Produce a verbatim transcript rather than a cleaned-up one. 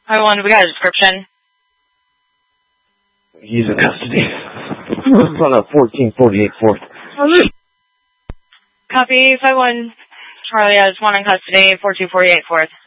I one, we got a description. He's in custody. It's on a fourteen forty-eight fourth. Copy, five one. Charlie has one in custody, four two four eight fourth.